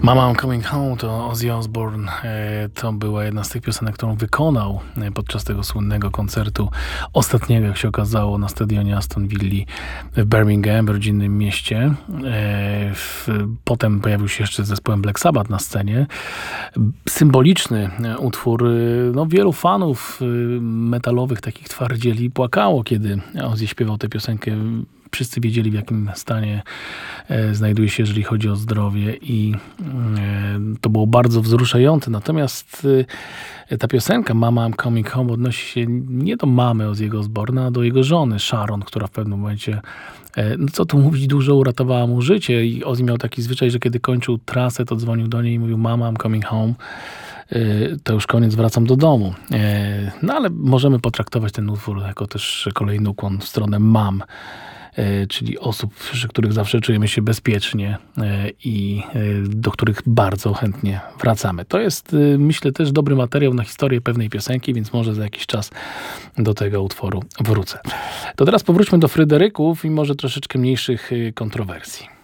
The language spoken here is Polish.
Mama I'm Coming Home to Ozzy Osbourne. To była jedna z tych piosenek, którą wykonał podczas tego słynnego koncertu ostatniego, jak się okazało, na stadionie Aston Villa w Birmingham, w rodzinnym mieście. Potem pojawił się jeszcze z zespołem Black Sabbath na scenie. Symboliczny utwór. No, wielu fanów metalowych, takich twardzieli, płakało, kiedy Ozzy śpiewał tę piosenkę. Wszyscy wiedzieli, w jakim stanie znajduje się, jeżeli chodzi o zdrowie, i to było bardzo wzruszające. Natomiast ta piosenka Mama I'm Coming Home odnosi się nie do mamy Ozzy'ego Osbourne'a, a do jego żony Sharon, która w pewnym momencie, no co tu mówić, dużo uratowała mu życie. I Ozzy miał taki zwyczaj, że kiedy kończył trasę, to dzwonił do niej i mówił: Mama I'm coming home. To już koniec, wracam do domu. No ale możemy potraktować ten utwór jako też kolejny ukłon w stronę mam, czyli osób, przy których zawsze czujemy się bezpiecznie i do których bardzo chętnie wracamy. To jest, myślę, też dobry materiał na historię pewnej piosenki, więc może za jakiś czas do tego utworu wrócę. To teraz powróćmy do Fryderyków i może troszeczkę mniejszych kontrowersji.